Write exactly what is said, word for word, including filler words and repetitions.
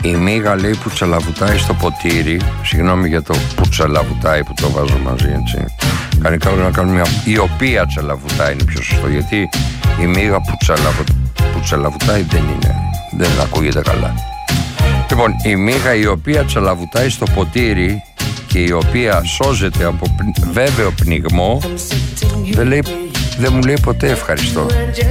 Η μύγα λέει που τσαλαβουτάει στο ποτήρι. Συγγνώμη για το που τσαλαβουτάει που το βάζω μαζί, έτσι. Κανονικά πρέπει να κάνουμε μια. Η οποία τσαλαβουτάει είναι πιο σωστό. Γιατί η μύγα που, τσαλαβου... που τσαλαβουτάει δεν είναι. Δεν ακούγεται καλά. Λοιπόν, η μύγα η οποία τσαλαβουτάει στο ποτήρι και η οποία σώζεται από βέβαιο πνιγμό, δεν, λέει, δεν μου λέει ποτέ ευχαριστώ.